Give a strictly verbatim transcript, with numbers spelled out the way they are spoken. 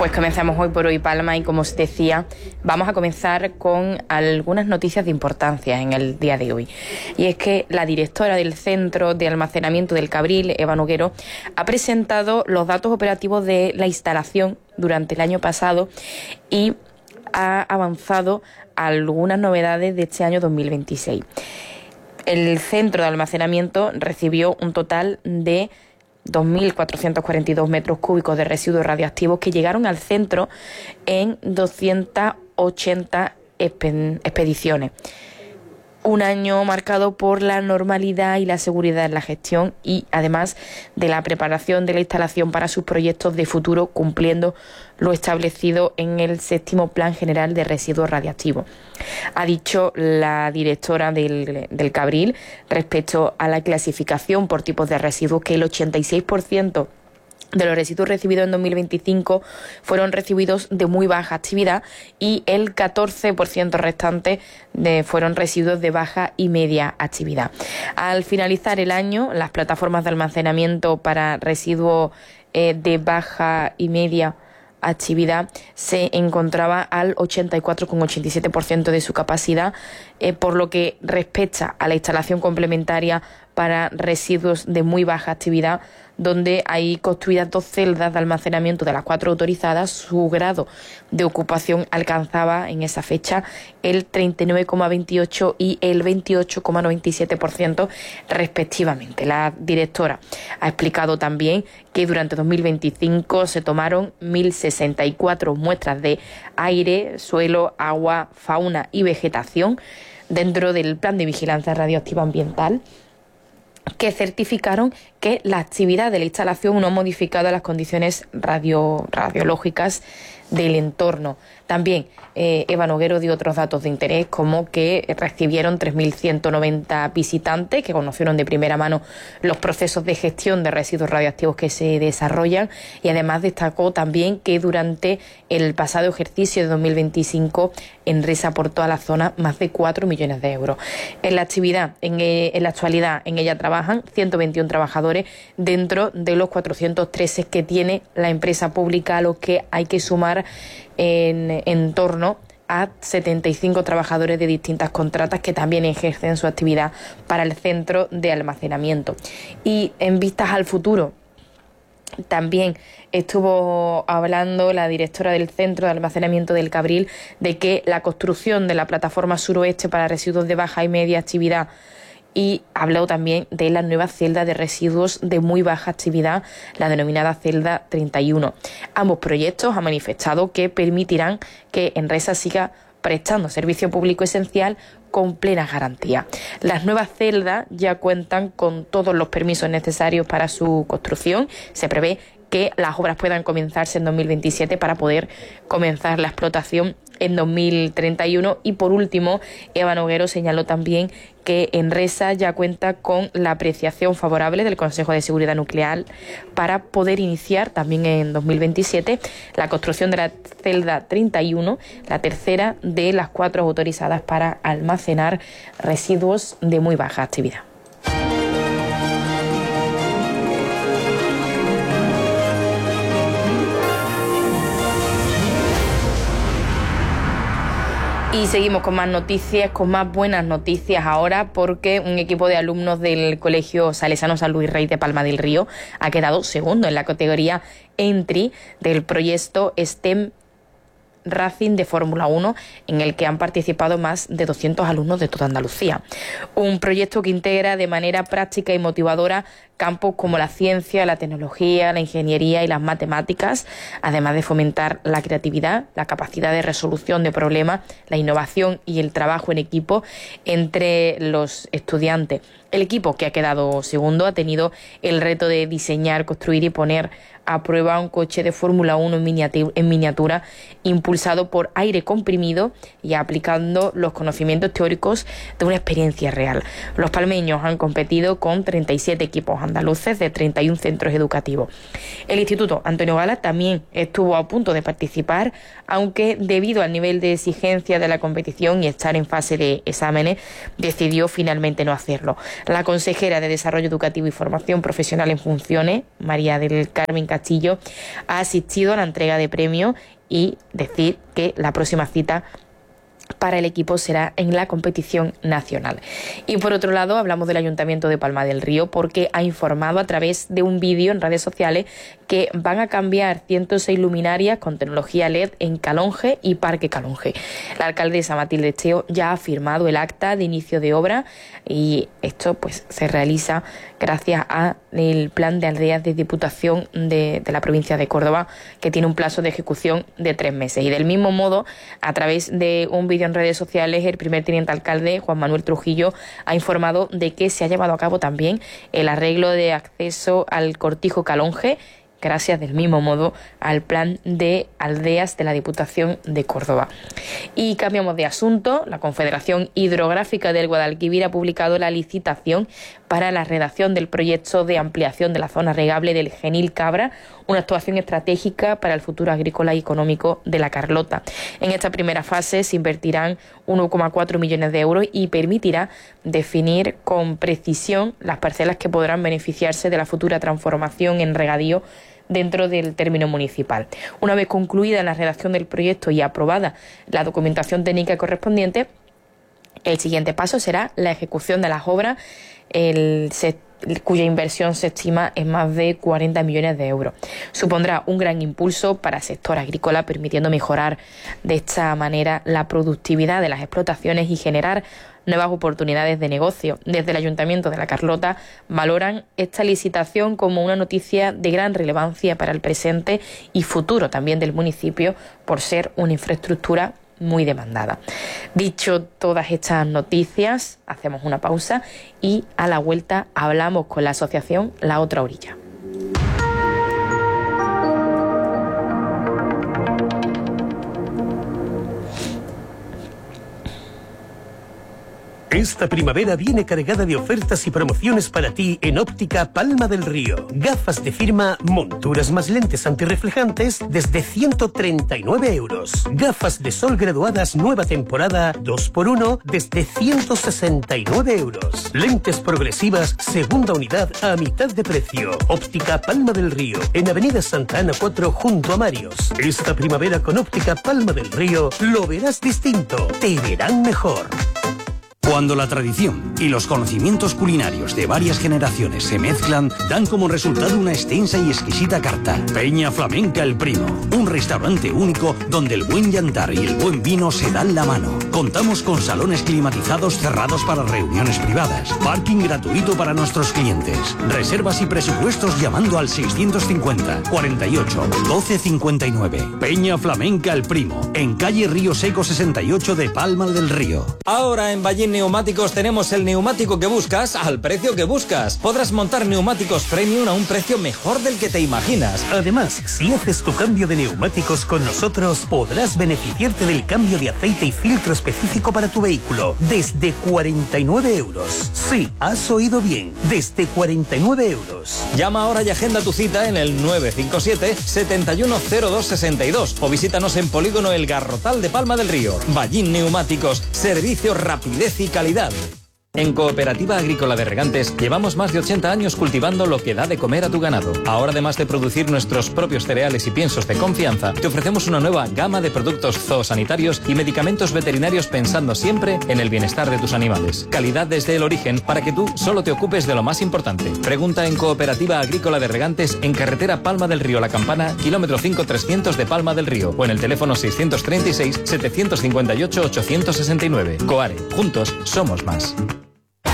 Pues comenzamos hoy por Hoy Palma y, como os decía, vamos a comenzar con algunas noticias de importancia en el día de hoy. Y es que la directora del Centro de Almacenamiento del Cabril, Eva Noguero, ha presentado los datos operativos de la instalación durante el año pasado y ha avanzado algunas novedades de este año dos mil veintiséis. El centro de almacenamiento recibió un total de dos mil cuatrocientos cuarenta y dos metros cúbicos de residuos radiactivos que llegaron al centro en doscientas ochenta expediciones. Un año marcado por la normalidad y la seguridad en la gestión y además de la preparación de la instalación para sus proyectos de futuro, cumpliendo lo establecido en el séptimo Plan General de Residuos Radiactivos. Ha dicho la directora del, del Cabril respecto a la clasificación por tipos de residuos que el ochenta y seis por ciento de los residuos recibidos en dos mil veinticinco fueron recibidos de muy baja actividad y el catorce por ciento restante de, fueron residuos de baja y media actividad. Al finalizar el año, las plataformas de almacenamiento para residuos eh, de baja y media actividad se encontraba al ochenta y cuatro coma ochenta y siete por ciento de su capacidad, eh, por lo que respecta a la instalación complementaria para residuos de muy baja actividad, donde hay construidas dos celdas de almacenamiento de las cuatro autorizadas. Su grado de ocupación alcanzaba en esa fecha el treinta y nueve coma veintiocho y el veintiocho coma noventa y siete por ciento respectivamente. La directora ha explicado también que durante dos mil veinticinco se tomaron mil sesenta y cuatro muestras de aire, suelo, agua, fauna y vegetación dentro del Plan de Vigilancia Radioactiva Ambiental, que certificaron que la actividad de la instalación no ha modificado las condiciones radio, radiológicas del entorno. También eh, Eva Noguero dio otros datos de interés, como que recibieron tres mil ciento noventa visitantes que conocieron de primera mano los procesos de gestión de residuos radiactivos que se desarrollan, y además destacó también que durante el pasado ejercicio de dos mil veinticinco Enresa por toda la zona más de cuatro millones de euros. En la actividad, en, eh, en la actualidad, en ella trabajan ciento veintiuno trabajadores dentro de los cuatrocientos trece que tiene la empresa pública, a los que hay que sumar en, en torno a setenta y cinco trabajadores de distintas contratas que también ejercen su actividad para el centro de almacenamiento. Y en vistas al futuro, también estuvo hablando la directora del Centro de Almacenamiento del Cabril de que la construcción de la plataforma suroeste para residuos de baja y media actividad, y habló también de la nueva celda de residuos de muy baja actividad, la denominada celda treinta y uno. Ambos proyectos han manifestado que permitirán que Enresa siga prestando servicio público esencial con plena garantía. Las nuevas celdas ya cuentan con todos los permisos necesarios para su construcción. Se prevé que las obras puedan comenzarse en dos mil veintisiete para poder comenzar la explotación en dos mil treinta y uno. Y por último, Eva Noguero señaló también que Enresa ya cuenta con la apreciación favorable del Consejo de Seguridad Nuclear para poder iniciar también en dos mil veintisiete la construcción de la celda treinta y uno, la tercera de las cuatro autorizadas para almacenar residuos de muy baja actividad. Y seguimos con más noticias, con más buenas noticias ahora, porque un equipo de alumnos del Colegio Salesiano San Luis Rey de Palma del Río ha quedado segundo en la categoría Entry del proyecto STEM Racing de Fórmula uno, en el que han participado más de doscientos alumnos de toda Andalucía. Un proyecto que integra de manera práctica y motivadora campos como la ciencia, la tecnología, la ingeniería y las matemáticas, además de fomentar la creatividad, la capacidad de resolución de problemas, la innovación y el trabajo en equipo entre los estudiantes. El equipo, que ha quedado segundo, ha tenido el reto de diseñar, construir y poner a prueba un coche de Fórmula uno en miniatura, en miniatura impulsado por aire comprimido y aplicando los conocimientos teóricos de una experiencia real. Los palmeños han competido con treinta y siete equipos andaluces de treinta y un centros educativos. El Instituto Antonio Gala también estuvo a punto de participar, aunque debido al nivel de exigencia de la competición y estar en fase de exámenes, decidió finalmente no hacerlo. La consejera de Desarrollo Educativo y Formación Profesional en Funciones, María del Carmen Castillo, ha asistido a la entrega de premios y decir que la próxima cita para el equipo será en la competición nacional. Y por otro lado, hablamos del Ayuntamiento de Palma del Río, porque ha informado a través de un vídeo en redes sociales que van a cambiar ciento seis luminarias con tecnología L E D en Calonge y Parque Calonge. La alcaldesa Matilde Esteo ya ha firmado el acta de inicio de obra y esto pues se realiza gracias al plan de aldeas de Diputación de, de la provincia de Córdoba, que tiene un plazo de ejecución de tres meses. Y del mismo modo, a través de un vídeo en redes sociales, el primer teniente alcalde, Juan Manuel Trujillo, ha informado de que se ha llevado a cabo también el arreglo de acceso al Cortijo Calonge, gracias del mismo modo al plan de aldeas de la Diputación de Córdoba. Y cambiamos de asunto. La Confederación Hidrográfica del Guadalquivir ha publicado la licitación para la redacción del proyecto de ampliación de la zona regable del Genil Cabra, una actuación estratégica para el futuro agrícola y económico de la Carlota. En esta primera fase se invertirán uno coma cuatro millones de euros y permitirá definir con precisión las parcelas que podrán beneficiarse de la futura transformación en regadío dentro del término municipal. Una vez concluida la redacción del proyecto y aprobada la documentación técnica correspondiente, el siguiente paso será la ejecución de las obras, el sector cuya inversión se estima en más de cuarenta millones de euros. Supondrá un gran impulso para el sector agrícola, permitiendo mejorar de esta manera la productividad de las explotaciones y generar nuevas oportunidades de negocio. Desde el Ayuntamiento de La Carlota valoran esta licitación como una noticia de gran relevancia para el presente y futuro también del municipio, por ser una infraestructura muy demandada. Dicho todas estas noticias, hacemos una pausa y a la vuelta hablamos con la asociación La Otra Orilla. Esta primavera viene cargada de ofertas y promociones para ti en Óptica Palma del Río. Gafas de firma, monturas más lentes antirreflejantes desde ciento treinta y nueve euros. Gafas de sol graduadas nueva temporada dos por uno desde ciento sesenta y nueve euros. Lentes progresivas segunda unidad a mitad de precio. Óptica Palma del Río en Avenida Santa Ana cuatro junto a Marios. Esta primavera con Óptica Palma del Río lo verás distinto. Te verán mejor. Cuando la tradición y los conocimientos culinarios de varias generaciones se mezclan, dan como resultado una extensa y exquisita carta. Peña Flamenca El Primo, un restaurante único donde el buen yantar y el buen vino se dan la mano. Contamos con salones climatizados cerrados para reuniones privadas, parking gratuito para nuestros clientes, reservas y presupuestos llamando al seiscientos cincuenta, cuarenta y ocho, doce cincuenta y nueve. Peña Flamenca El Primo, en calle Río Seco sesenta y ocho de Palma del Río. Ahora en Ballín Neumáticos tenemos el neumático que buscas al precio que buscas. Podrás montar neumáticos premium a un precio mejor del que te imaginas. Además, si haces tu cambio de neumáticos con nosotros, podrás beneficiarte del cambio de aceite y filtro específico para tu vehículo desde cuarenta y nueve euros. Sí, has oído bien, desde cuarenta y nueve euros. Llama ahora y agenda tu cita en el nueve cinco siete, siete uno cero dos seis dos o visítanos en Polígono El Garrotal de Palma del Río. Ballín Neumáticos, servicio, rapidez y calidad. En Cooperativa Agrícola de Regantes llevamos más de ochenta años cultivando lo que da de comer a tu ganado. Ahora, además de producir nuestros propios cereales y piensos de confianza, te ofrecemos una nueva gama de productos zoosanitarios y medicamentos veterinarios pensando siempre en el bienestar de tus animales. Calidad desde el origen para que tú solo te ocupes de lo más importante. Pregunta en Cooperativa Agrícola de Regantes en carretera Palma del Río La Campana, kilómetro cinco trescientos de Palma del Río o en el teléfono seiscientos treinta y seis, setecientos cincuenta y ocho, ochocientos sesenta y nueve. Coare, juntos somos más.